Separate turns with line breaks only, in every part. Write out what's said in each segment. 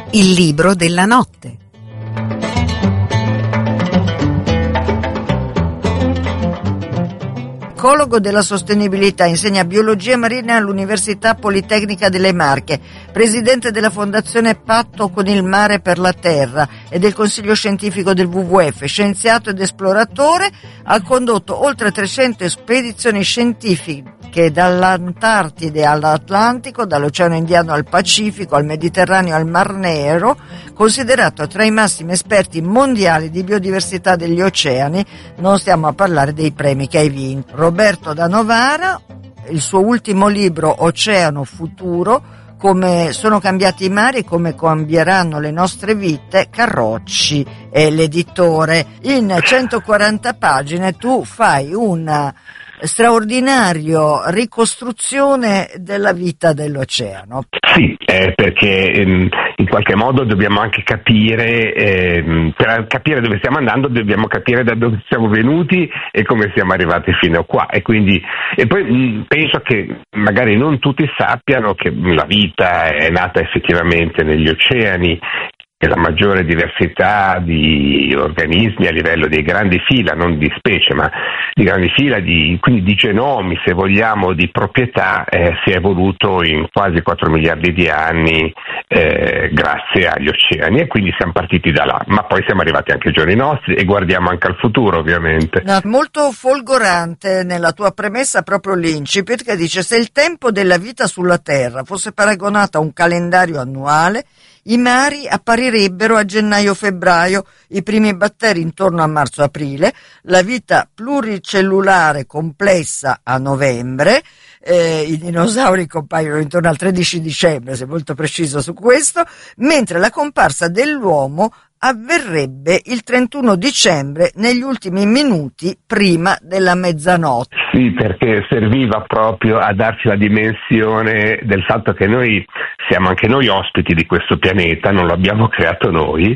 Il libro della notte. Ecologo della sostenibilità, insegna biologia marina all'Università Politecnica delle Marche, presidente della Fondazione Patto con il Mare per la Terra e del Consiglio Scientifico del WWF, scienziato ed esploratore, ha condotto oltre 300 spedizioni scientifiche dall'Antartide all'Atlantico, dall'Oceano Indiano al Pacifico, al Mediterraneo al Mar Nero, considerato tra i massimi esperti mondiali di biodiversità degli oceani. Non stiamo a parlare dei premi che hai vinto. Roberto da Novara, il suo ultimo libro Oceano Futuro, come sono cambiati i mari, come cambieranno le nostre vite, Carrocci è l'editore. In 140 pagine tu fai una straordinario ricostruzione della vita dell'oceano.
Sì, perché in qualche modo dobbiamo anche capire, per capire dove stiamo andando dobbiamo capire da dove siamo venuti e come siamo arrivati fino a qua, e poi penso che magari non tutti sappiano che la vita è nata effettivamente negli oceani, e la maggiore diversità di organismi a livello dei grandi fila, non di specie, ma di grandi fila, quindi di genomi, se vogliamo, di proprietà, si è evoluto in quasi 4 miliardi di anni grazie agli oceani, e quindi siamo partiti da là, ma poi siamo arrivati anche ai giorni nostri e guardiamo anche al futuro, ovviamente.
No, molto folgorante nella tua premessa proprio l'incipit, che dice: se il tempo della vita sulla Terra fosse paragonato a un calendario annuale, i mari apparirebbero a gennaio-febbraio, i primi batteri intorno a marzo-aprile, la vita pluricellulare complessa a novembre, i dinosauri compaiono intorno al 13 dicembre, sei molto preciso su questo, mentre la comparsa dell'uomo avverrebbe il 31 dicembre negli ultimi minuti prima della mezzanotte.
Sì, perché serviva proprio a darci la dimensione del fatto che noi siamo anche noi ospiti di questo pianeta, non lo abbiamo creato noi,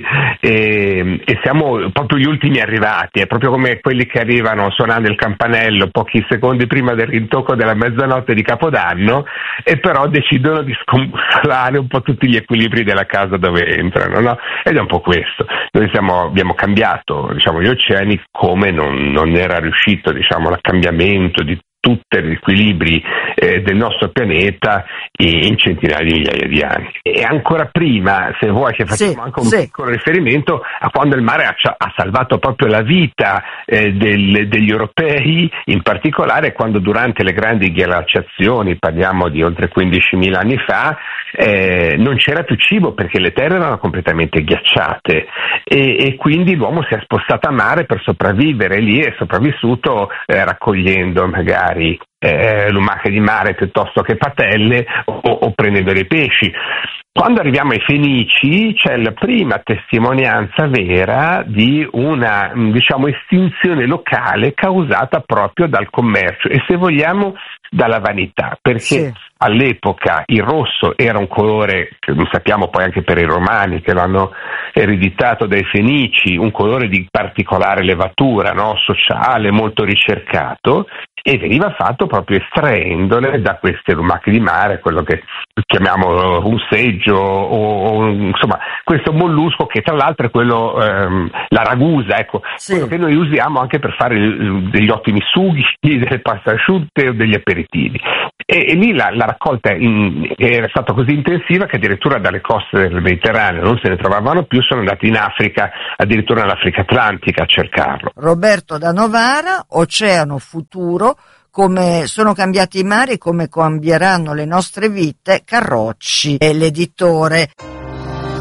e siamo proprio gli ultimi arrivati, è proprio come quelli che arrivano suonando il campanello pochi secondi prima del rintocco della mezzanotte di Capodanno, e però decidono di scombussolare un po' tutti gli equilibri della casa dove entrano, no? Ed è un po' questo. Noi abbiamo cambiato, gli oceani come non era riuscito, il cambiamento di tutti gli equilibri del nostro pianeta in centinaia di migliaia di anni. E ancora prima, se vuoi, che facciamo anche un piccolo riferimento a quando il mare ha salvato proprio la vita degli europei, in particolare quando durante le grandi glaciazioni, parliamo di oltre 15.000 anni fa, non c'era più cibo perché le terre erano completamente ghiacciate, e quindi l'uomo si è spostato a mare per sopravvivere. Lì è sopravvissuto raccogliendo magari lumache di mare piuttosto che patelle, o prendendo dei pesci. Quando arriviamo ai Fenici c'è la prima testimonianza vera di una, estinzione locale causata proprio dal commercio e, se vogliamo, dalla vanità, perché all'epoca il rosso era un colore che lo sappiamo poi anche per i romani che l'hanno ereditato dai Fenici, un colore di particolare levatura, no? Sociale, molto ricercato, e veniva fatto proprio estraendole da queste lumache di mare, quello che chiamiamo runseggio, o insomma questo mollusco che tra l'altro è quello, la ragusa, quello che noi usiamo anche per fare degli ottimi sughi, delle pasta asciutte o degli aperitivi. E lì la raccolta era stata così intensiva che addirittura dalle coste del Mediterraneo non se ne trovavano più, sono andati in Africa, addirittura nell'Africa Atlantica, a cercarlo.
Roberto da Novara, Oceano Futuro, come sono cambiati i mari, come cambieranno le nostre vite, Carrocci è l'editore.